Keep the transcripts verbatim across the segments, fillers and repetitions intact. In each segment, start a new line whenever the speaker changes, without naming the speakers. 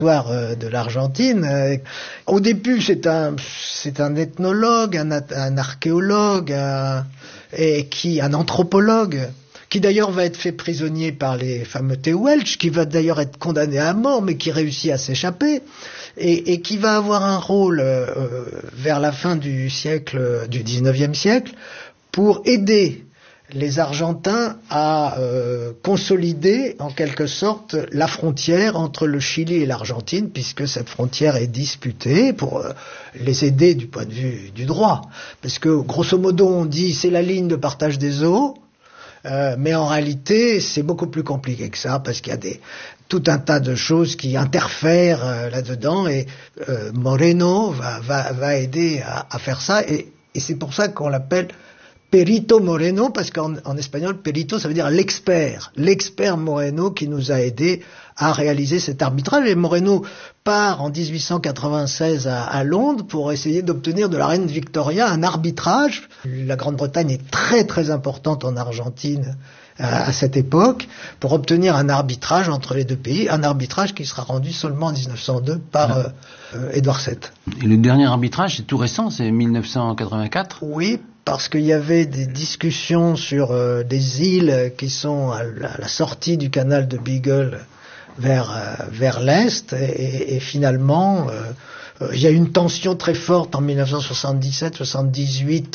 de l'Argentine. Au début, c'est un, c'est un ethnologue, un, un archéologue, un, et qui, un anthropologue, qui d'ailleurs va être fait prisonnier par les fameux Tehuelche, qui va d'ailleurs être condamné à mort, mais qui réussit à s'échapper, et, et qui va avoir un rôle euh, vers la fin du siècle, du dix-neuvième siècle, pour aider les Argentins à euh, consolider en quelque sorte la frontière entre le Chili et l'Argentine, puisque cette frontière est disputée, pour euh, les aider du point de vue du droit. Parce que grosso modo on dit c'est la ligne de partage des eaux, euh, mais en réalité c'est beaucoup plus compliqué que ça, parce qu'il y a des, tout un tas de choses qui interfèrent euh, là-dedans, et euh, Moreno va, va, va aider à, à faire ça, et, et c'est pour ça qu'on l'appelle Perito Moreno, parce qu'en en espagnol, perito, ça veut dire l'expert. L'expert Moreno qui nous a aidés à réaliser cet arbitrage. Et Moreno part en dix-huit cent quatre-vingt-seize à, à Londres pour essayer d'obtenir de la reine Victoria un arbitrage. La Grande-Bretagne est très très importante en Argentine à, à cette époque, pour obtenir un arbitrage entre les deux pays, un arbitrage qui sera rendu seulement en dix-neuf cent deux par euh, euh, Édouard sept.
Et le dernier arbitrage, c'est tout récent, c'est mille neuf cent quatre-vingt-quatre?
Oui, parce qu'il y avait des discussions sur euh, des îles qui sont à la, à la sortie du canal de Beagle vers euh, vers l'est, et, et finalement euh, euh, il y a eu une tension très forte en mille neuf cent soixante-dix-sept soixante-dix-huit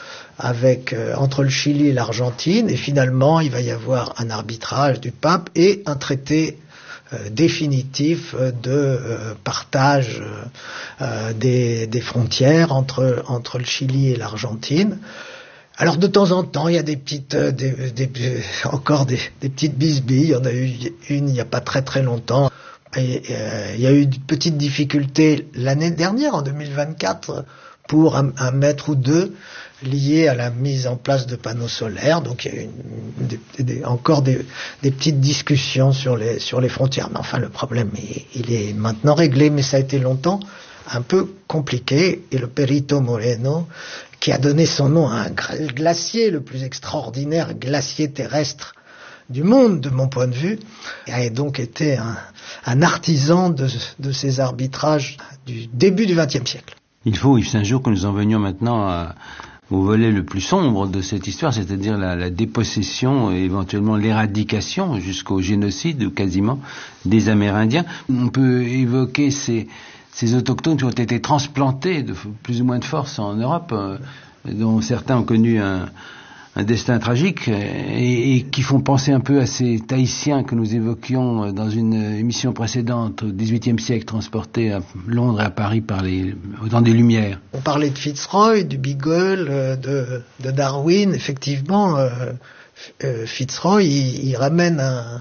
avec euh, entre le Chili et l'Argentine, et finalement il va y avoir un arbitrage du pape et un traité Euh, définitif euh, de euh, partage euh, des, des frontières entre, entre le Chili et l'Argentine. Alors de temps en temps, il y a des petites, euh, des, des, encore des, des petites bisbilles. Il y en a eu une il n'y a pas très très longtemps. Et, euh, il y a eu de petites difficultés l'année dernière, en deux mille vingt-quatre, pour un, un mètre ou deux lié à la mise en place de panneaux solaires. Donc il y a une, des, des, encore des, des petites discussions sur les, sur les frontières. Mais enfin, le problème, il, il est maintenant réglé, mais ça a été longtemps un peu compliqué. Et le Perito Moreno, qui a donné son nom à un glacier, le plus extraordinaire glacier terrestre du monde, de mon point de vue, a donc été un, un artisan de, de ces arbitrages du début du vingtième siècle.
Il faut, Yves Saint-Jour, que nous en venions maintenant à, au volet le plus sombre de cette histoire, c'est-à-dire la, la dépossession et éventuellement l'éradication jusqu'au génocide ou quasiment des Amérindiens. On peut évoquer ces, ces autochtones qui ont été transplantés de plus ou moins de force en Europe, euh, dont certains ont connu un, un destin tragique, et, et qui font penser un peu à ces Tahitiens que nous évoquions dans une émission précédente au dix-huitième siècle, transportés à Londres et à Paris par les, au temps des Lumières.
On parlait de Fitzroy, du Beagle, de, de Darwin. Effectivement, euh, euh, Fitzroy, il, il ramène un,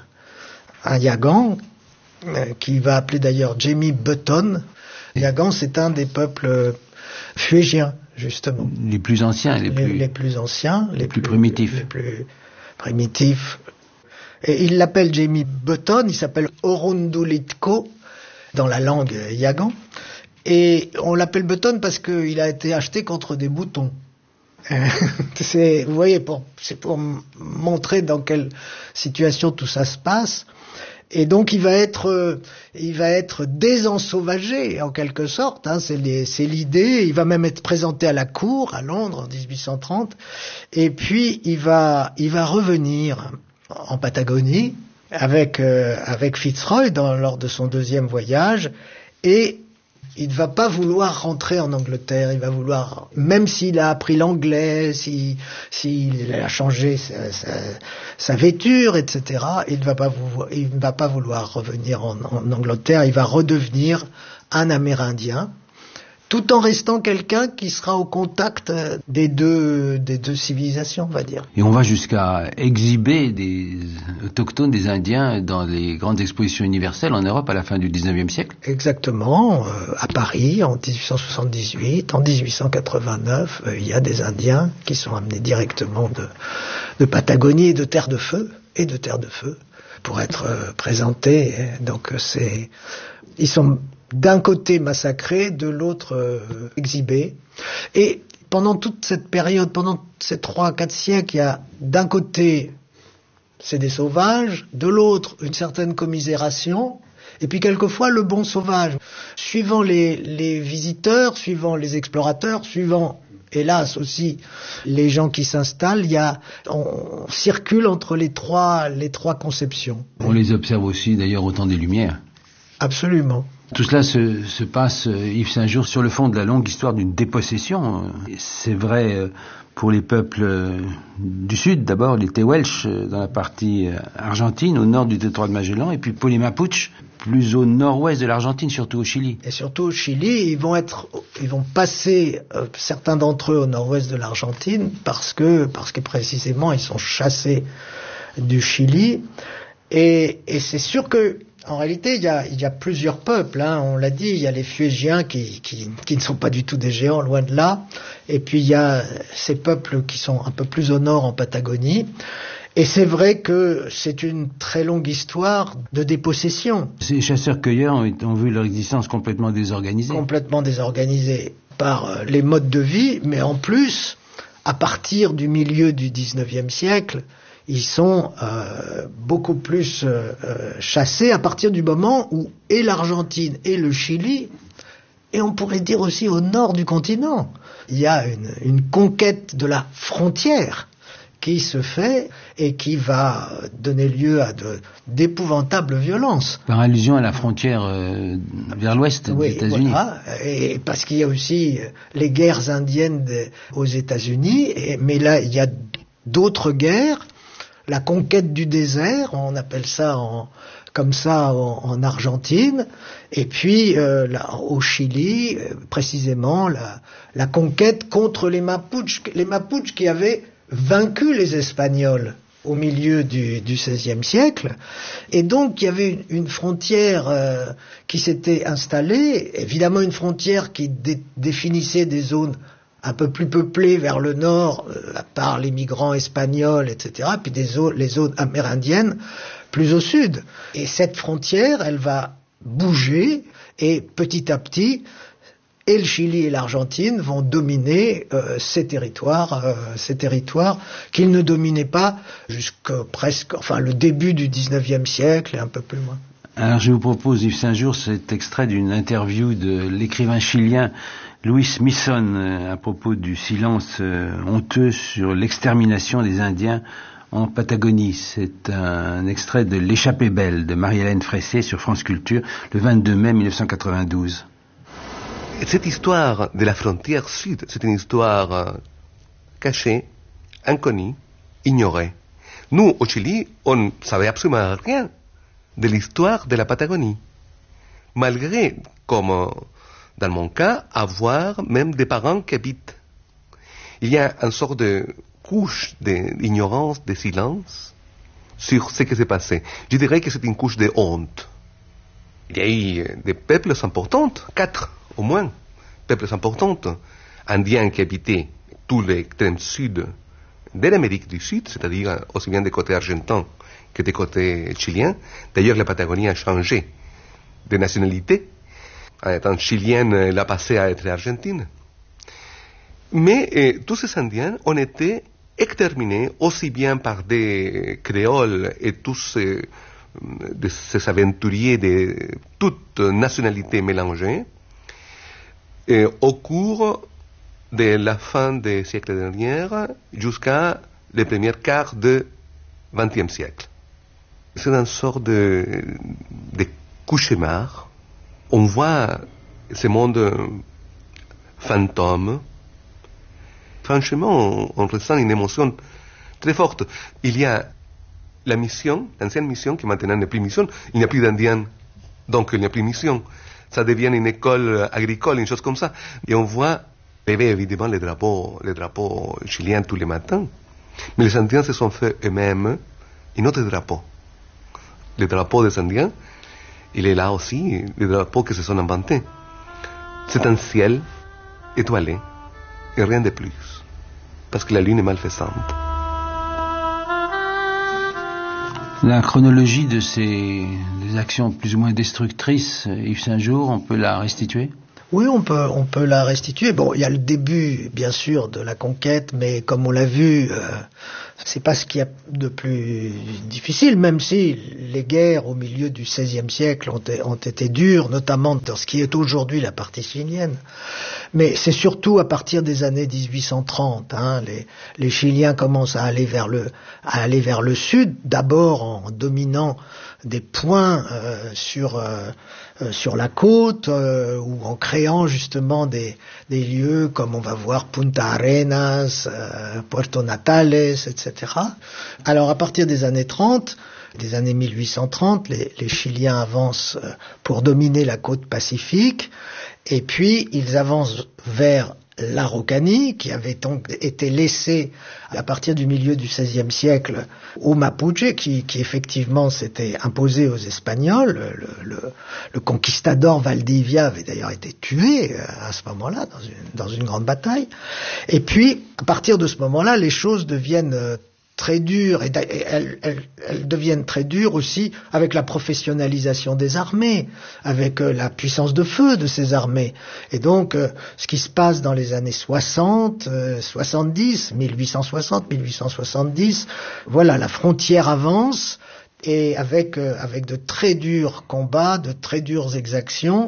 un Yagan, euh, qu'il va appeler d'ailleurs Jamie Button. Yagan, c'est un des peuples fuégiens, justement.
Les plus anciens, les, les plus...
Les plus anciens, les, les plus,
plus primitifs.
Les plus primitifs. Et il l'appelle Jamie Button, il s'appelle Orundulitko, dans la langue Yagan. Et on l'appelle Button parce qu'il a été acheté contre des boutons. c'est, vous voyez, pour, c'est pour m- montrer dans quelle situation tout ça se passe. Et donc il va être, euh, il va être désensauvagé en quelque sorte. Hein, c'est, les, c'est l'idée. Il va même être présenté à la cour à Londres en dix-huit cent trente. Et puis il va, il va revenir en Patagonie avec euh, avec Fitzroy dans, lors de son deuxième voyage, et il ne va pas vouloir rentrer en Angleterre. Il va vouloir, même s'il a appris l'anglais, s'il, s'il a changé sa, sa, sa vêture, et cetera, il ne va pas vouloir, il ne va pas vouloir revenir en, en Angleterre. Il va redevenir un Amérindien, tout en restant quelqu'un qui sera au contact des deux, des deux civilisations, on va dire.
Et on va jusqu'à exhiber des autochtones, des Indiens, dans les grandes expositions universelles en Europe à la fin du dix-neuvième siècle.
Exactement. Euh, à Paris, en dix-huit cent soixante-dix-huit, en dix-huit cent quatre-vingt-neuf, euh, il y a des Indiens qui sont amenés directement de, de Patagonie et de Terre de Feu, et de Terre de Feu, pour être euh, présentés. Donc c'est, ils sont d'un côté massacrés, de l'autre euh, exhibés. Et pendant toute cette période, pendant ces trois à quatre siècles, il y a d'un côté, c'est des sauvages, de l'autre, une certaine commisération, et puis quelquefois le bon sauvage. Suivant les, les visiteurs, suivant les explorateurs, suivant, hélas aussi, les gens qui s'installent, il y a, on circule entre les trois, les trois conceptions.
On les observe aussi d'ailleurs au temps des Lumières.
Absolument.
Tout cela se, se passe, Yves Saint-Jour, sur le fond de la longue histoire d'une dépossession. C'est vrai pour les peuples du Sud, d'abord les Tehuelches dans la partie argentine, au nord du détroit de Magellan, et puis pour les Mapuches, plus au nord-ouest de l'Argentine, surtout au Chili.
Et surtout au Chili, ils vont être, ils vont passer, euh, certains d'entre eux au nord-ouest de l'Argentine, parce que, parce que précisément ils sont chassés du Chili. Et, et c'est sûr que, en réalité, il y a, il y a plusieurs peuples, hein, on l'a dit, il y a les Fuégiens qui, qui, qui ne sont pas du tout des géants, loin de là, et puis il y a ces peuples qui sont un peu plus au nord en Patagonie, et c'est vrai que c'est une très longue histoire de dépossession.
Ces chasseurs-cueilleurs ont, ont vu leur existence complètement désorganisée.
Complètement désorganisée par les modes de vie, mais en plus, à partir du milieu du dix-neuvième siècle, ils sont euh, beaucoup plus euh, chassés à partir du moment où et l'Argentine et le Chili, et on pourrait dire aussi au nord du continent, il y a une, une conquête de la frontière qui se fait et qui va donner lieu à de, d'épouvantables violences.
Par allusion à la frontière euh, vers l'ouest
oui,
des États-Unis.
Voilà. Et parce qu'il y a aussi les guerres indiennes de, aux États-Unis, et, mais là il y a d'autres guerres. La conquête du désert, on appelle ça en, comme ça en, en Argentine, et puis euh, là, au Chili, euh, précisément, la, la conquête contre les Mapuches, les Mapuches qui avaient vaincu les Espagnols au milieu du, du seizième siècle, et donc il y avait une, une frontière euh, qui s'était installée, évidemment une frontière qui dé, définissait des zones un peu plus peuplées vers le nord, euh, à part les migrants espagnols, et cetera, puis des zones, les zones amérindiennes plus au sud. Et cette frontière, elle va bouger, et petit à petit, et le Chili et l'Argentine vont dominer euh, ces territoires, euh, ces territoires qu'ils ne dominaient pas jusqu'à presque, enfin le début du dix-neuvième siècle et un peu plus loin.
Alors je vous propose, Yves Saint-Jour, cet extrait d'une interview de l'écrivain chilien Luis Misson à propos du silence honteux sur l'extermination des Indiens en Patagonie. C'est un extrait de L'échappée belle de Marie-Hélène Fressé sur France Culture le vingt-deux mai mille neuf cent quatre-vingt-douze.
Cette histoire de la frontière sud, c'est une histoire cachée, inconnue, ignorée. Nous, au Chili, on ne savait absolument rien de l'histoire de la Patagonie. Malgré, comme dans mon cas, avoir même des parents qui habitent. Il y a une sorte de couche d'ignorance, de silence sur ce qui s'est passé. Je dirais que c'est une couche de honte. Il y a eu des peuples importants, quatre au moins, peuples importants, indiens qui habitaient tout l'extrême sud de l'Amérique du Sud, c'est-à-dire aussi bien des côtés argentins que des côtés chiliens. D'ailleurs, la Patagonie a changé de nationalité. En étant chilienne, elle a passé à être argentine. Mais eh, tous ces Indiens ont été exterminés aussi bien par des créoles et tous ces, de ces aventuriers de toutes nationalités mélangées et au cours de la fin des siècles derniers jusqu'à le premier quart du vingtième siècle. C'est une sorte de, de cauchemar. On voit ce monde fantôme. Franchement, on, on ressent une émotion très forte. Il y a la mission, l'ancienne mission, qui maintenant n'est plus mission. Il n'y a plus d'Indiens, donc il n'y a plus mission. Ça devient une école agricole, une chose comme ça. Et on voit lever évidemment les drapeaux, les drapeaux chiliens tous les matins. Mais les Indiens se sont fait eux-mêmes un autre drapeau. Le drapeau des Indiens, il est là aussi, les drapeaux qui se sont inventés. C'est un ciel étoilé et rien de plus. Parce que la lune est malfaisante.
La chronologie de ces des actions plus ou moins destructrices, Yves Saint-Jour, on peut la restituer ?
Oui, on peut, on peut la restituer. Bon, il y a le début, bien sûr, de la conquête, mais comme on l'a vu, euh, c'est pas ce qu'il y a de plus difficile, même si les guerres au milieu du seizième siècle ont, ont été dures, notamment dans ce qui est aujourd'hui la partie chilienne. Mais c'est surtout à partir des années dix-huit cent trente, hein, les, les Chiliens commencent à aller vers le, à aller vers le sud, d'abord en dominant des points euh, sur euh, euh, sur la côte euh, ou en créant justement des des lieux comme on va voir Punta Arenas, euh, Puerto Natales, et cetera. Alors à partir des années trente, des années mille huit cent trente, les, les Chiliens avancent euh, pour dominer la côte pacifique, et puis ils avancent vers l'Araucanie, qui avait donc été laissée à partir du milieu du seizième siècle aux Mapuche, qui, qui effectivement s'était imposé aux Espagnols. Le, le, le conquistador Valdivia avait d'ailleurs été tué à ce moment-là, dans une, dans une grande bataille. Et puis, à partir de ce moment-là, les choses deviennent très dures, et elles, elles, elles deviennent très dures aussi avec la professionnalisation des armées, avec euh, la puissance de feu de ces armées. Et donc, euh, ce qui se passe dans les années soixante, euh, soixante-dix, mille huit cent soixante, mille huit cent soixante-dix, voilà, la frontière avance, et avec euh, avec de très durs combats, de très dures exactions.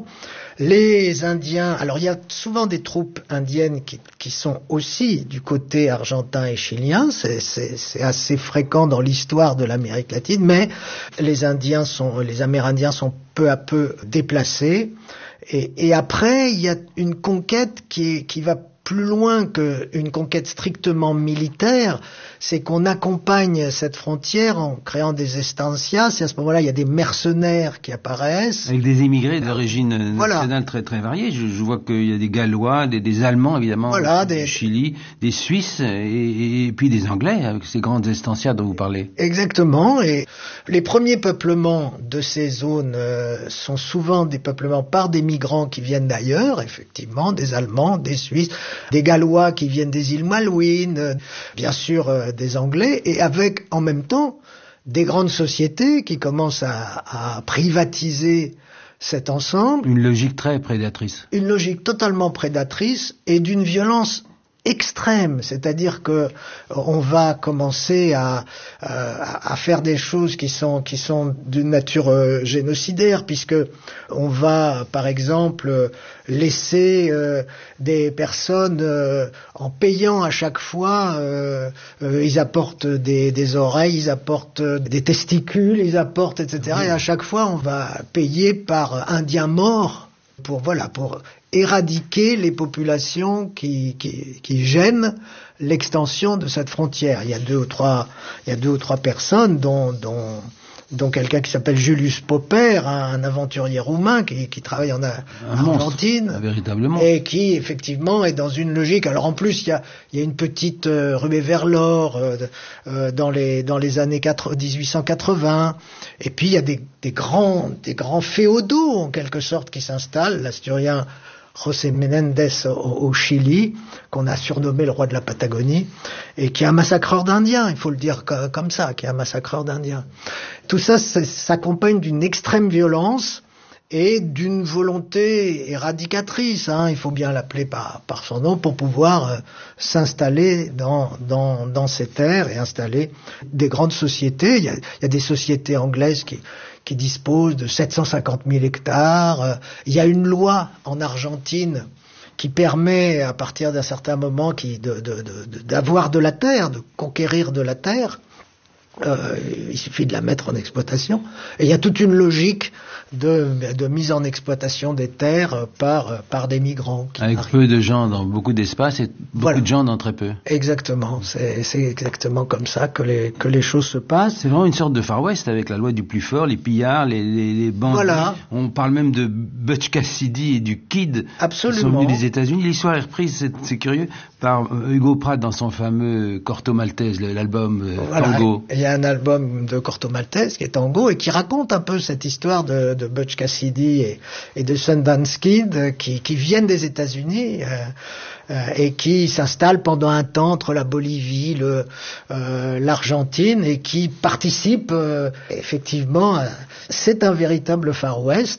Les Indiens, alors il y a souvent des troupes indiennes qui, qui sont aussi du côté argentin et chilien, c'est, c'est, c'est assez fréquent dans l'histoire de l'Amérique latine, mais les Indiens sont, les Amérindiens sont peu à peu déplacés, et, et après il y a une conquête qui, est, qui va plus loin qu'une conquête strictement militaire, c'est qu'on accompagne cette frontière en créant des estancias, et à ce moment-là, il y a des mercenaires qui apparaissent.
Avec des immigrés d'origine
voilà.
nationale très très variée. Je, je vois qu'il y a des Gallois, des, des Allemands évidemment,
voilà,
du
des...
Chili, des Suisses et, et puis des Anglais avec ces grandes estancias dont vous parlez.
Exactement. Et les premiers peuplements de ces zones euh, sont souvent des peuplements par des migrants qui viennent d'ailleurs, effectivement, des Allemands, des Suisses, des Gallois qui viennent des îles Malouines, euh, bien sûr euh, des Anglais, et avec en même temps des grandes sociétés qui commencent à, à privatiser cet ensemble.
Une logique très prédatrice.
Une logique totalement prédatrice et d'une violence extrême, c'est-à-dire que on va commencer à, à, à faire des choses qui sont qui sont d'une nature euh, génocidaire, puisque on va par exemple laisser euh, des personnes euh, en payant à chaque fois, euh, euh, ils apportent des, des oreilles, ils apportent des testicules, ils apportent et cetera. Et à chaque fois on va payer par indien mort pour voilà pour éradiquer les populations qui, qui, qui gênent l'extension de cette frontière. Il y a deux ou trois, il y a deux ou trois personnes, dont, dont, dont quelqu'un qui s'appelle Julius Popper, un aventurier roumain qui, qui travaille en a, Argentine,
monstre, véritablement,
et qui effectivement est dans une logique. Alors en plus, il y a, il y a une petite euh, ruée vers l'or euh, euh, dans les dans les années dix-huit cent quatre-vingts. Et puis il y a des, des grands des grands féodaux en quelque sorte qui s'installent. L'Asturien José Menéndez au, au Chili, qu'on a surnommé le roi de la Patagonie, et qui est un massacreur d'Indiens, il faut le dire comme ça, qui est un massacreur d'Indiens. Tout ça s'accompagne d'une extrême violence et d'une volonté éradicatrice, hein, il faut bien l'appeler par, par son nom, pour pouvoir euh, s'installer dans, dans, dans ces terres et installer des grandes sociétés. Il y a, il y a des sociétés anglaises qui qui dispose de sept cent cinquante mille hectares. Il y a une loi en Argentine qui permet, à partir d'un certain moment, qui, de, de, de, d'avoir de la terre, de conquérir de la terre. Euh, il suffit de la mettre en exploitation. Et il y a toute une logique de, de mise en exploitation des terres par, par des migrants.
Avec
arrivent.
peu de gens dans beaucoup d'espace et beaucoup
voilà.
de gens dans très peu.
Exactement. C'est, c'est exactement comme ça que les, que les choses se passent.
C'est vraiment une sorte de Far West avec la loi du plus fort, les pillards, les, les, les bandits.
Voilà.
On parle même de Butch Cassidy et du Kid.
Absolument.
Qui sont venus des États-Unis. L'histoire est reprise, c'est, c'est curieux, par Hugo Pratt dans son fameux Corto Maltese, l'album
voilà.
Tango.
Il y a un album de Corto Maltese qui est Tango et qui raconte un peu cette histoire de, de Butch Cassidy et, et de Sundance Kid qui, qui viennent des États-Unis euh, euh, et qui s'installent pendant un temps entre la Bolivie, le, euh, l'Argentine et qui participent euh, effectivement. À, c'est un véritable Far West.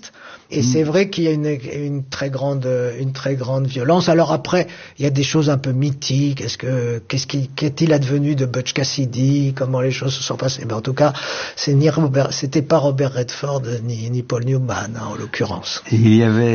Et mmh. c'est vrai qu'il y a une, une très grande, une très grande violence. Alors après, il y a des choses un peu mythiques. Est-ce que, qu'est-ce qui, qu'est-il advenu de Butch Cassidy? Comment les choses se sont passées? Mais en tout cas, c'est ni Robert, c'était pas Robert Redford ni, ni Paul Newman, hein, en l'occurrence.
Il y avait